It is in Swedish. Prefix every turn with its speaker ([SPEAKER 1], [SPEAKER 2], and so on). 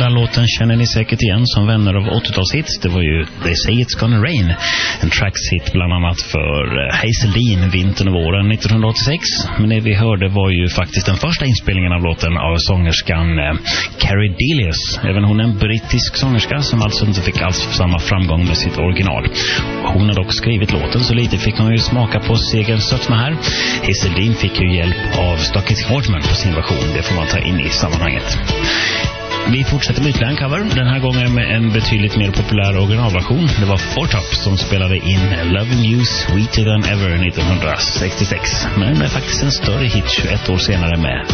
[SPEAKER 1] låten känner ni säkert igen som vänner av 80-talshits. Det var ju They Say It's Gonna Rain, en trackshit bland annat för Hazel Dean vintern och våren 1986. Men det vi hörde var ju faktiskt den första inspelningen av låten av sångerskan Carrie Delius. Även hon är en brittisk sångerska som alltså inte fick alls samma framgång med sitt original. Hon har dock skrivit låten, så lite fick hon ju smaka på segerns sötma här. Hazel Dean fick ju hjälp av Stockis Hortman på sin version. Det får man ta in i sammanhanget. Vi fortsätter med ytterligare en cover, den här gången med en betydligt mer populär originalversion. Det var Four Tops som spelade in Loving You Sweeter Than Ever 1966. Men det är faktiskt en större hit 21 år senare med